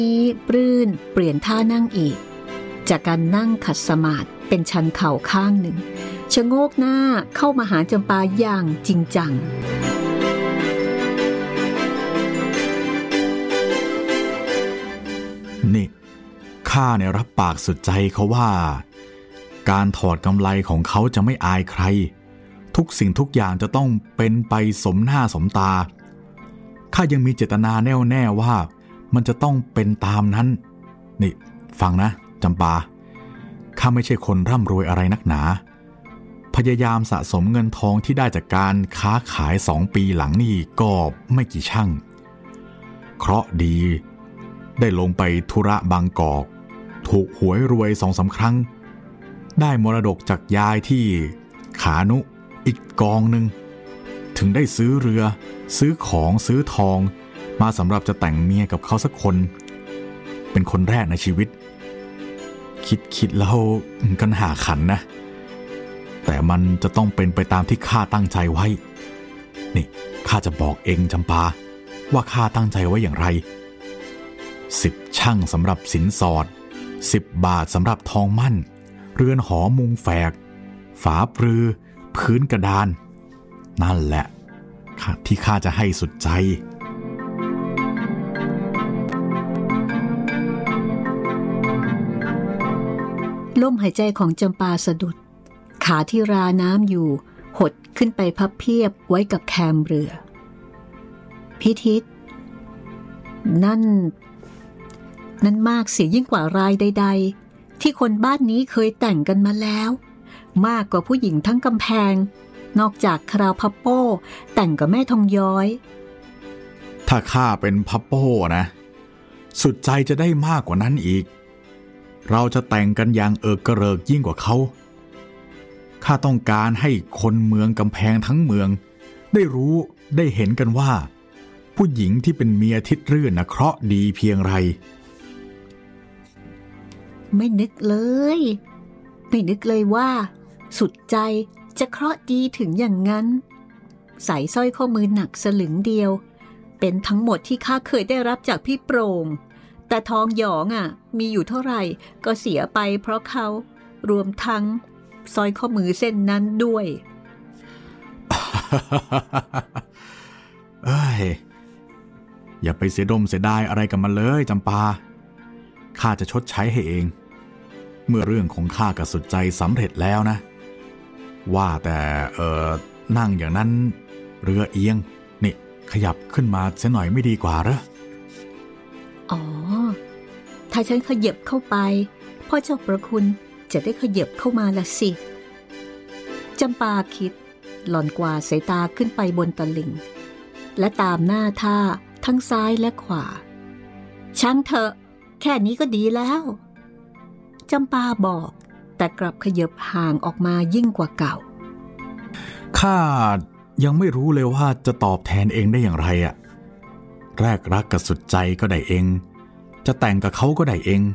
นี้ปลื้นเปลี่ยนท่านั่งอีกจากการนั่งขัดสมาธิเป็นชันเข่าข้างหนึ่งชะโงกหน้าเข้ามาหาจำปาอย่างจริงจังนี่ข้าเนี่ยรับปากสุดใจเขาว่าการถอดกำไลของเขาจะไม่อายใครทุกสิ่งทุกอย่างจะต้องเป็นไปสมหน้าสมตาข้ายังมีเจตนาแน่วแน่ว่ามันจะต้องเป็นตามนั้นนี่ฟังนะจำปาข้าไม่ใช่คนร่ำรวยอะไรนักหนาพยายามสะสมเงินทองที่ได้จากการค้าขาย2 ปีหลังนี่ก็ไม่กี่ชั่งเคราะห์ดีได้ลงไปธุระบางกอกถูกหวยรวย2-3 ครั้งได้มรดกจากยายที่ขานุอีกกองหนึ่งถึงได้ซื้อเรือซื้อของซื้อทองมาสำหรับจะแต่งเมียกับเขาสักคนเป็นคนแรกในชีวิตคิดแล้วก็น่าขันนะแต่มันจะต้องเป็นไปตามที่ข้าตั้งใจไว้นี่ข้าจะบอกเองจำปาว่าข้าตั้งใจไว้อย่างไร10 ชั่งสำหรับสินสอด10 บาทสำหรับทองมั่นเรือนหอมุงแฝกฝาปรือพื้นกระดานนั่นแหละที่ข้าจะให้สุดใจลมหายใจของจำปาสะดุดขาที่ราน้ำอยู่หดขึ้นไปพับเพียบไว้กับแคมเรือพิทิศนั่นมากเสียยิ่งกว่ารายใดๆที่คนบ้านนี้เคยแต่งกันมาแล้วมากกว่าผู้หญิงทั้งกำแพงนอกจากคราวพับโป้แต่งกับแม่ทองย้อยถ้าข้าเป็นพับโป้นะสุดใจจะได้มากกว่านั้นอีกเราจะแต่งกันอย่างเอิกกระเริกยิ่งกว่าเขาข้าต้องการให้คนเมืองกำแพงทั้งเมืองได้รู้ได้เห็นกันว่าผู้หญิงที่เป็นเมียทิดรื่นนะเคราะห์ดีเพียงไรไม่นึกเลยว่าสุดใจจะเคราะห์ดีถึงอย่างนั้นใส่สร้อยข้อมือหนักสลึงเดียวเป็นทั้งหมดที่ข้าเคยได้รับจากพี่โปร่งแต่ทองหยองมีอยู่เท่าไหร่ก็เสียไปเพราะเขารวมทั้งสร้อยข้อมือเส้นนั้นด้วยเอ้ยอย่าไปเสียดมเสียดายอะไรกับมันเลยจำปาข้าจะชดใช้ให้เองเมื่อเรื่องของข้ากับสุดใจสำเร็จแล้วนะว่าแต่นั่งอย่างนั้นเรือเอียงนี่ขยับขึ้นมาเสียหน่อยไม่ดีกว่าเหรออ๋อถ้าฉันขยับเข้าไปพ่อเจ้าประคุณจะได้ขยับเข้ามาละสิจำปาคิดหล่อนกวาดสายตาขึ้นไปบนตลิ่งและตามหน้าท่าทั้งซ้ายและขวาช่างเถอะแค่นี้ก็ดีแล้วจำปาบอกแต่กลับขยับห่างออกมายิ่งกว่าเก่าข้ายังไม่รู้เลยว่าจะตอบแทนเองได้อย่างไรแรกรักกับสุดใจก็ได้เองจะแต่งกับเขาก็ได้เอง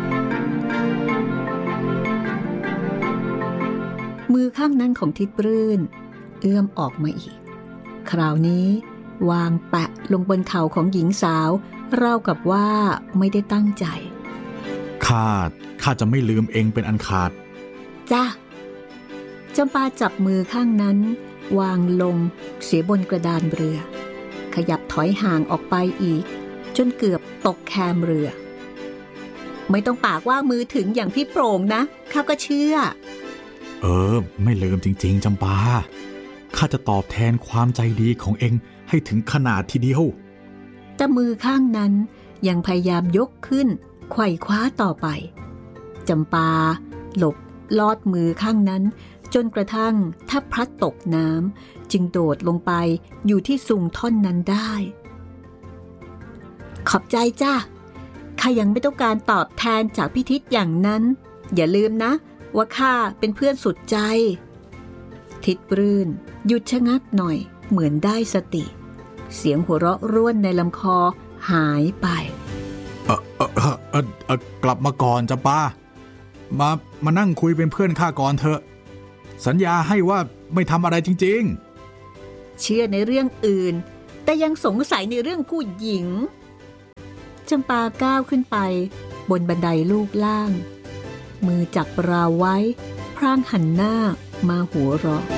มือข้างนั้นของทิดปรื่นเอื้อมออกมาอีกคราวนี้วางแปะลงบนเข่าของหญิงสาวราวกับว่าไม่ได้ตั้งใจข้าจะไม่ลืมเองเป็นอันขาดจ้ะจำปาจับมือข้างนั้นวางลงเสียบนกระดานเรือขยับถอยห่างออกไปอีกจนเกือบตกแคมเรือไม่ต้องปากว่ามือถึงอย่างพี่โปร่งนะข้าก็เชื่อไม่ลืมจริงๆจำปาข้าจะตอบแทนความใจดีของเองให้ถึงขนาดทีเดียวแต่มือข้างนั้นยังพยายามยกขึ้นไขว่คว้าต่อไปจำปาหลบลอดมือข้างนั้นจนกระทั่งถ้าพลัดตกน้ำจึงโดดลงไปอยู่ที่ซุงท่อนนั้นได้ขอบใจจ้าข้ายังไม่ต้องการตอบแทนจากพิทิศอย่างนั้นอย่าลืมนะว่าข้าเป็นเพื่อนสุดใจทิดปรื่นหยุดชะงักหน่อยเหมือนได้สติเสียงหัวเราะร่วนในลำคอหายไปกลับมาก่อนจ้ะป้ามานั่งคุยเป็นเพื่อนข้าก่อนเถอะสัญญาให้ว่าไม่ทำอะไรจริงๆเชื่อในเรื่องอื่นแต่ยังสงสัยในเรื่องผู้หญิงจำปาก้าวขึ้นไปบนบันไดลูกล่างมือจับราวไว้พร่างหันหน้ามาหัวเราะ